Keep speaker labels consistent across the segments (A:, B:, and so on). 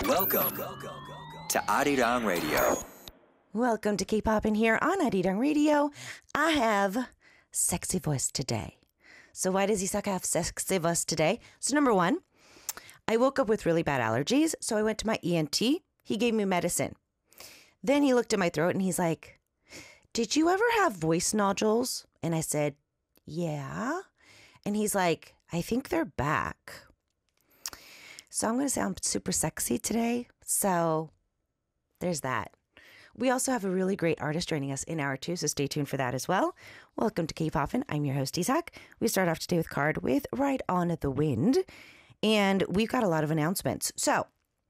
A: Welcome to Arirang Radio.
B: Welcome to K-Pop in here on Arirang Radio. I have sexy voice today. So why does Isaka have sexy voice today? So number one, I woke up with really bad allergies, so I went to my ENT. He gave me medicine. Then he looked at my throat and he's like, "Did you ever have voice nodules?" And I said, "Yeah." And he's like, "I think they're back." So I'm going to sound super sexy today. So there's that. We also have a really great artist joining us in hour two, so stay tuned for that as well. Welcome to K-Poppin'. I'm your host, Isak. We start off today with Card with Ride on the Wind. And we've got a lot of announcements. So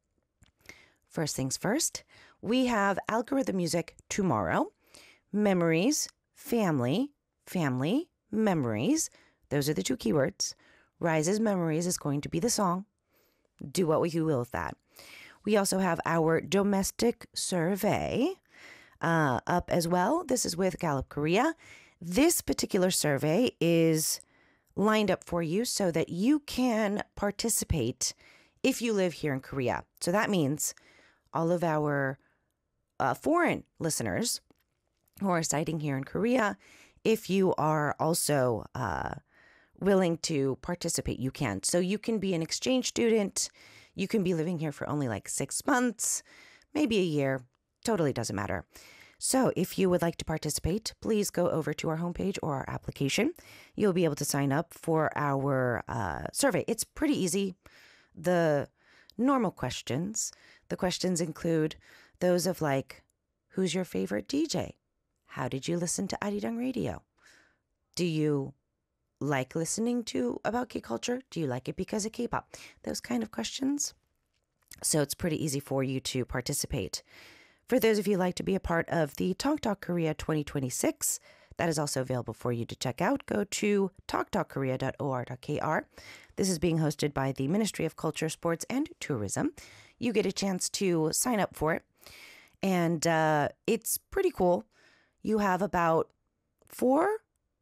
B: first things first, we have algorithm music tomorrow. Memories, family, memories. Those are the two keywords. Rise's Memories is going to be the song. Do what you will with that. We also have our domestic survey up as well. This is with Gallup Korea. This particular survey is lined up for you so that you can participate if you live here in Korea. So that means all of our foreign listeners who are residing here in Korea, if you are also willing to participate, you can. So you can be an exchange student. You can be living here for only like 6 months, maybe a year. Totally doesn't matter. So if you would like to participate, please go over to our homepage or our application. You'll be able to sign up for our survey. It's pretty easy. The normal questions, the questions include those of like, who's your favorite DJ? How did you listen to Arirang Radio? Do you like listening to about K-culture? Do you like it because of K-pop? Those kind of questions. So it's pretty easy for you to participate. For those of you who like to be a part of the Talk Talk Korea 2026, that is also available for you to check out. Go to talktalkkorea.or.kr. This is being hosted by the Ministry of Culture, Sports, and Tourism. You get a chance to sign up for it. And it's pretty cool. You have about 4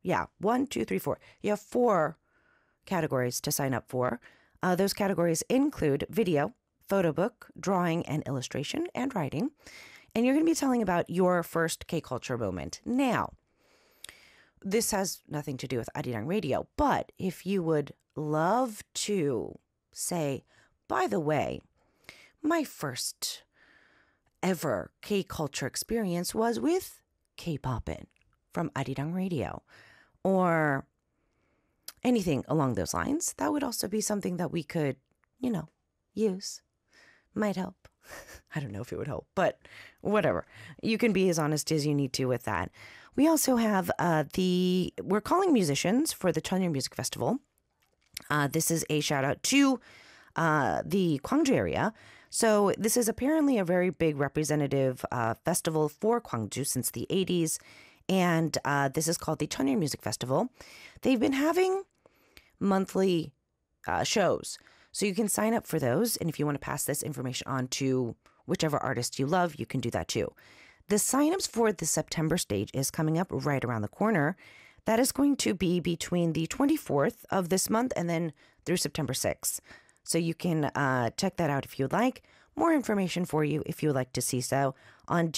B: You have 4 categories to sign up for. Those categories include video, photo book, drawing and illustration, and writing. And you're going to be telling about your first K-culture moment. Now, this has nothing to do with Arirang Radio, but if you would love to say, by the way, my first ever K-culture experience was with K-Poppin' from Arirang Radio, or anything along those lines, that would also be something that we could, use. Might help. I don't know if it would help, but whatever. You can be as honest as you need to with that. We also have we're calling musicians for the Cheonryul Music Festival. This is a shout out to the Gwangju area. So this is apparently a very big representative festival for Gwangju since the 80s. And this is called the Cheonryul Music Festival. They've been having monthly shows. So you can sign up for those. And if you want to pass this information on to whichever artist you love, you can do that too. The signups for the September stage is coming up right around the corner. That is going to be between the 24th of this month and then through September 6th. So you can check that out if you'd like. More information for you if you would like to see so on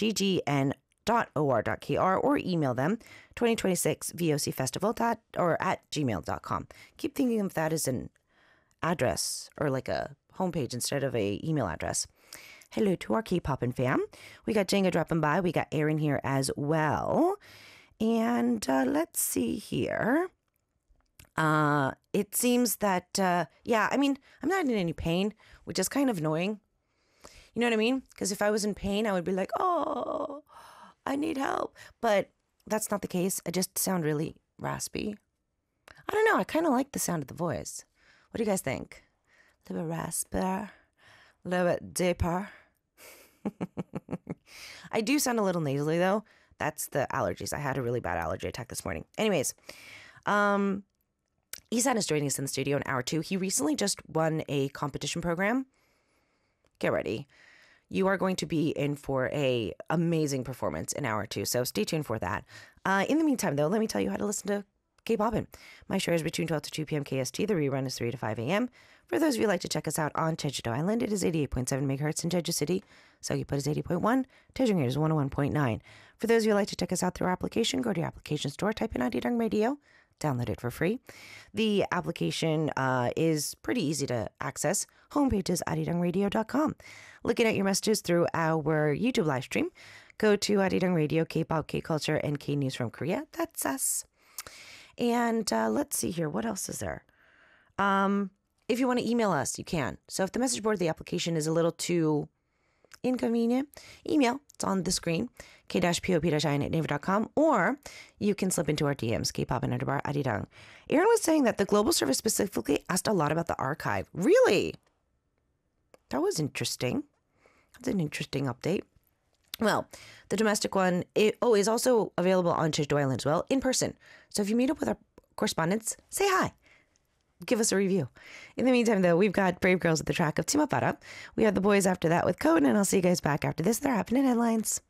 B: ggn.or.kr or email them 2026vocfestival at gmail.com. Keep thinking of that as an address or like a homepage instead of a email address. Hello to our K-Poppin' fam. We got Jenga dropping by. We got Aaron here as well. And let's see here. It seems that, I'm not in any pain, which is kind of annoying. You know what I mean? Because if I was in pain, I would be like, oh, I need help. But that's not the case. I just sound really raspy. I don't know. I kind of like the sound of the voice. What do you guys think? A little bit rasper, a little bit deeper. I do sound a little nasally, though. That's the allergies. I had a really bad allergy attack this morning. Anyways, Isan is joining us in the studio in hour 2. He recently just won a competition program. Get ready. You are going to be in for a amazing performance in hour 2, so stay tuned for that. In the meantime, though, let me tell you how to listen to K-Poppin'. My show is between 12 to 2 p.m. KST. The rerun is 3 to 5 a.m. For those of you who like to check us out on Jeju-do Island, it is 88.7 megahertz in Jeju City. Seogwipo is 80.1. Daejeon is 101.9. For those of you who like to check us out through our application, go to your application store, type in Arirang Radio, download it for free. The application is pretty easy to access. Homepage is arirangradio.com. Looking at your messages through our YouTube live stream, go to Arirang Radio, K-pop, K-culture, and K-news from Korea. That's us. And let's see here. What else is there? If you want to email us, you can. So if the message board of the application is a little too inconvenient, email. It's on the screen, k-pop-in@naver.com, or you can slip into our DMs, kpop_arirang. Aaron was saying that the Global Service specifically asked a lot about the archive. Really? That was interesting. That's an interesting update. Well, the domestic one is also available on Jeju Island as well, in person. So if you meet up with our correspondents, say hi. Give us a review. In the meantime, though, we've got Brave Girls at the track of Timapara. We have the boys after that with Code, and I'll see you guys back after this. They're happening headlines.